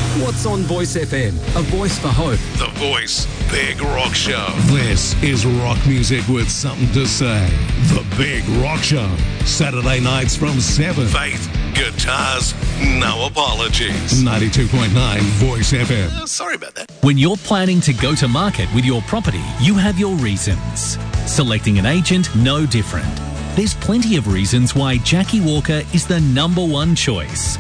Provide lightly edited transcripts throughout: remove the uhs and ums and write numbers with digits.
What's on Voice FM? A voice for hope. The Voice Big Rock Show. This is rock music with something to say. The Big Rock Show. Saturday nights from 7. Faith, guitars, no apologies. 92.9 Voice FM. Sorry about that. When you're planning to go to market with your property, you have your reasons. Selecting an agent, no different. There's plenty of reasons why Jackie Walker is the number one choice.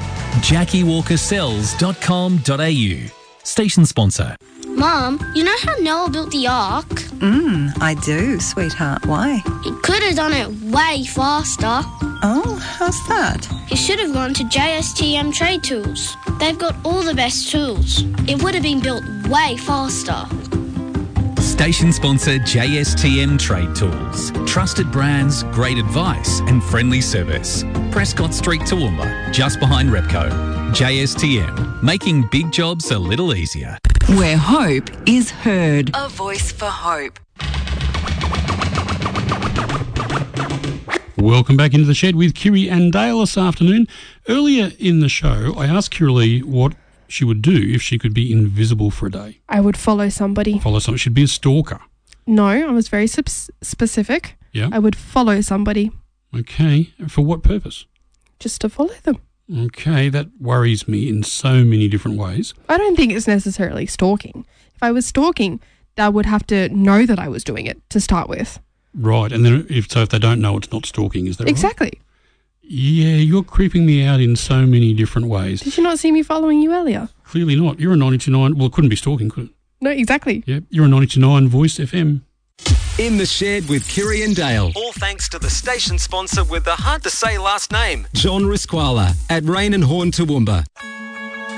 JackieWalkerSells.com.au. Station sponsor. Mum, you know how Noah built the Ark? I do, sweetheart. Why? He could have done it way faster. Oh, how's that? He should have gone to JSTM Trade Tools. They've got all the best tools. It would have been built way faster. Station sponsor JSTM Trade Tools. Trusted brands, great advice and friendly service. Prescott Street, Toowoomba, just behind Repco. JSTM, making big jobs a little easier. Where hope is heard. A voice for hope. Welcome back into the shed with Kiri and Dale this afternoon. Earlier in the show, I asked Kiri Lee what she would do if she could be invisible for a day. I would follow somebody. Follow someone. She'd be a stalker. No, I was very specific. Yeah. I would follow somebody. Okay. For what purpose? Just to follow them. Okay, that worries me in so many different ways. I don't think it's necessarily stalking. If I was stalking, I would have to know that I was doing it to start with. Right, and then if they don't know, it's not stalking, is that right? Exactly. Yeah, you're creeping me out in so many different ways. Did you not see me following you earlier? Clearly not. You're a 92.9. Well, it couldn't be stalking, could it? No, exactly. Yeah, you're a 92.9 Voice FM. In the Shed with Kiri and Dale. All thanks to the station sponsor with the hard to say last name. John Risquala at Rain and Horn, Toowoomba.